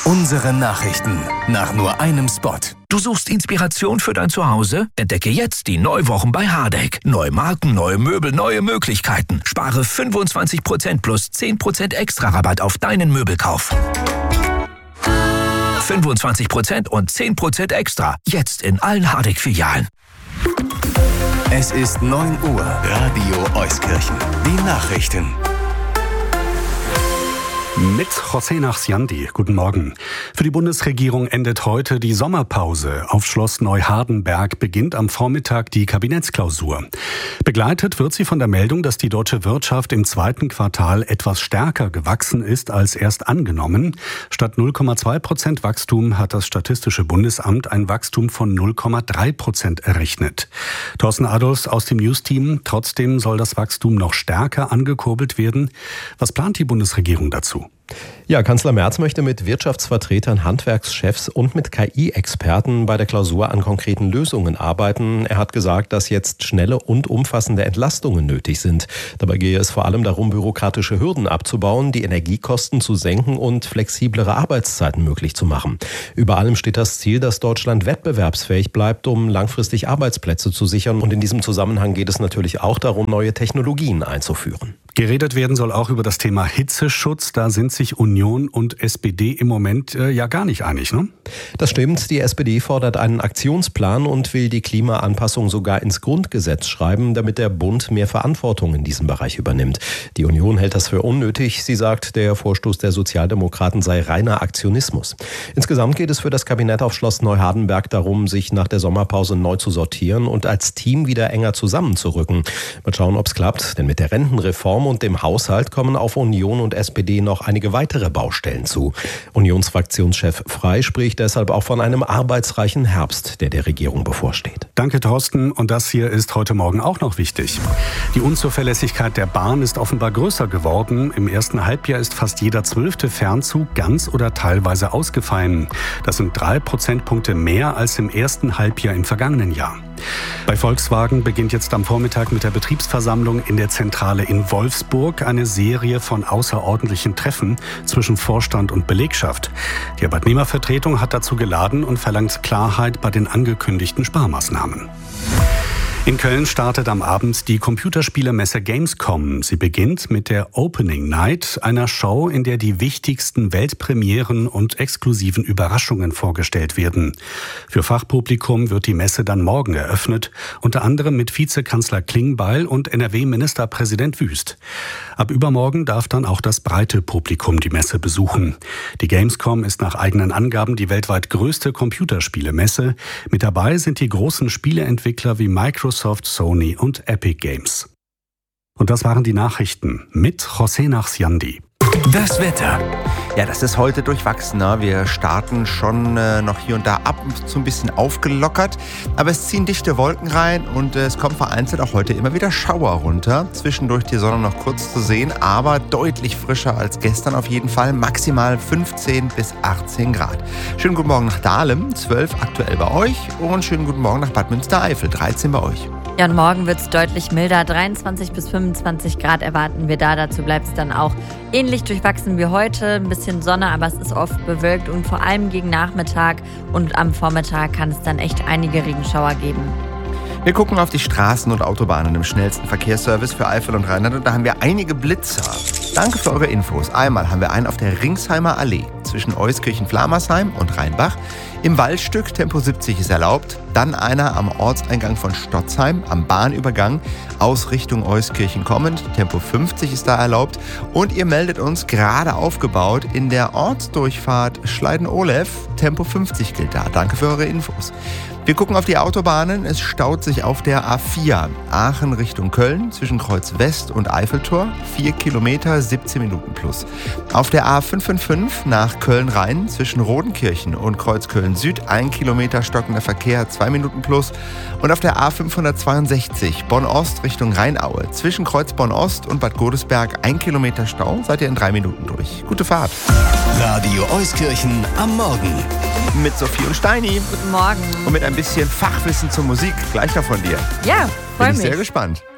Unsere Nachrichten nach nur einem Spot. Du suchst Inspiration für dein Zuhause? Entdecke jetzt die Neuwochen bei Hardegg. Neue Marken, neue Möbel, neue Möglichkeiten. Spare 25% plus 10% extra Rabatt auf deinen Möbelkauf. 25% und 10% extra. Jetzt in allen Hardegg-Filialen. Es ist 9 Uhr. Radio Euskirchen. Die Nachrichten. Mit José Nachsiandi. Guten Morgen. Für die Bundesregierung endet heute die Sommerpause. Auf Schloss Neuhardenberg beginnt am Vormittag die Kabinettsklausur. Begleitet wird sie von der Meldung, dass die deutsche Wirtschaft im zweiten Quartal etwas stärker gewachsen ist als erst angenommen. Statt 0,2% Wachstum hat das Statistische Bundesamt ein Wachstum von 0,3% errechnet. Thorsten Adolfs aus dem News-Team. Trotzdem soll das Wachstum noch stärker angekurbelt werden. Was plant die Bundesregierung dazu? Ja, Kanzler Merz möchte mit Wirtschaftsvertretern, Handwerkschefs und mit KI-Experten bei der Klausur an konkreten Lösungen arbeiten. Er hat gesagt, dass jetzt schnelle und umfassende Entlastungen nötig sind. Dabei gehe es vor allem darum, bürokratische Hürden abzubauen, die Energiekosten zu senken und flexiblere Arbeitszeiten möglich zu machen. Über allem steht das Ziel, dass Deutschland wettbewerbsfähig bleibt, um langfristig Arbeitsplätze zu sichern. Und in diesem Zusammenhang geht es natürlich auch darum, neue Technologien einzuführen. Geredet werden soll auch über das Thema Hitzeschutz. Da sind sich Union und SPD im Moment ja gar nicht einig, ne? Das stimmt. Die SPD fordert einen Aktionsplan und will die Klimaanpassung sogar ins Grundgesetz schreiben, damit der Bund mehr Verantwortung in diesem Bereich übernimmt. Die Union hält das für unnötig. Sie sagt, der Vorstoß der Sozialdemokraten sei reiner Aktionismus. Insgesamt geht es für das Kabinett auf Schloss Neuhardenberg darum, sich nach der Sommerpause neu zu sortieren und als Team wieder enger zusammenzurücken. Mal schauen, ob es klappt, denn mit der Rentenreform und dem Haushalt kommen auf Union und SPD noch einige weitere Baustellen zu. Unionsfraktionschef Frey spricht deshalb auch von einem arbeitsreichen Herbst, der der Regierung bevorsteht. Danke, Thorsten. Und das hier ist heute Morgen auch noch wichtig. Die Unzuverlässigkeit der Bahn ist offenbar größer geworden. Im ersten Halbjahr ist fast jeder 12. Fernzug ganz oder teilweise ausgefallen. Das sind 3 Prozentpunkte mehr als im ersten Halbjahr im vergangenen Jahr. Bei Volkswagen beginnt jetzt am Vormittag mit der Betriebsversammlung in der Zentrale in Wolfsburg eine Serie von außerordentlichen Treffen zwischen Vorstand und Belegschaft. Die Arbeitnehmervertretung hat dazu geladen und verlangt Klarheit bei den angekündigten Sparmaßnahmen. In Köln startet am Abend die Computerspielemesse Gamescom. Sie beginnt mit der Opening Night, einer Show, in der die wichtigsten Weltpremieren und exklusiven Überraschungen vorgestellt werden. Für Fachpublikum wird die Messe dann morgen eröffnet, unter anderem mit Vizekanzler Klingbeil und NRW-Ministerpräsident Wüst. Ab übermorgen darf dann auch das breite Publikum die Messe besuchen. Die Gamescom ist nach eigenen Angaben die weltweit größte Computerspielemesse. Mit dabei sind die großen Spieleentwickler wie Microsoft, Sony und Epic Games. Und das waren die Nachrichten mit José Nachsiandi. Das Wetter. Ja, das ist heute durchwachsener. Wir starten schon noch hier und da ab und zu ein bisschen aufgelockert. Aber es ziehen dichte Wolken rein und es kommt vereinzelt auch heute immer wieder Schauer runter. Zwischendurch die Sonne noch kurz zu sehen, aber deutlich frischer als gestern auf jeden Fall. Maximal 15 bis 18 Grad. Schönen guten Morgen nach Dahlem, 12 aktuell bei euch. Und schönen guten Morgen nach Bad Münstereifel, 13 bei euch. Ja, und morgen wird es deutlich milder. 23 bis 25 Grad erwarten wir da. Dazu bleibt es dann auch ähnlich durchwachsen wie heute. Ein bisschen Sonne, aber es ist oft bewölkt. Und vor allem gegen Nachmittag und am Vormittag kann es dann echt einige Regenschauer geben. Wir gucken auf die Straßen und Autobahnen im schnellsten Verkehrsservice für Eifel und Rheinland. Und da haben wir einige Blitzer. Danke für eure Infos. Einmal haben wir einen auf der Ringsheimer Allee zwischen Euskirchen-Flamersheim und Rheinbach. Im Waldstück Tempo 70 ist erlaubt. Dann einer am Ortseingang von Stotzheim am Bahnübergang aus Richtung Euskirchen kommend. Tempo 50 ist da erlaubt. Und ihr meldet uns gerade aufgebaut in der Ortsdurchfahrt Schleiden-Olef. Tempo 50 gilt da. Danke für eure Infos. Wir gucken auf die Autobahnen. Es staut sich auf der A4 Aachen Richtung Köln zwischen Kreuz West und Eiffeltor. 4 Kilometer, 17 Minuten plus. Auf der A555 nach Köln-Rhein zwischen Rodenkirchen und Kreuz Köln-Süd 1 Kilometer stockender Verkehr, 2 Minuten plus. Und auf der A562 Bonn-Ost Richtung Rheinaue zwischen Kreuz Bonn-Ost und Bad Godesberg 1 Kilometer Stau. Seid ihr in 3 Minuten durch. Gute Fahrt. Radio Euskirchen am Morgen. Mit Sophie und Steini. Guten Morgen. Und mit ein bisschen Fachwissen zur Musik. Gleich noch von dir. Ja, freue mich. Bin ich sehr gespannt.